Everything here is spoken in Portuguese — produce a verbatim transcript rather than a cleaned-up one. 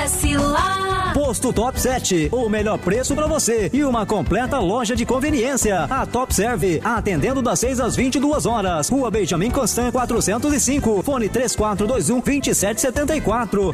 Abastece lá. Posto Top Set, o melhor preço para você e uma completa loja de conveniência. A Top Serve, atendendo das seis às vinte e duas horas. Rua Benjamin Constant quatrocentos e cinco, fone três quatro dois um, dois sete sete quatro.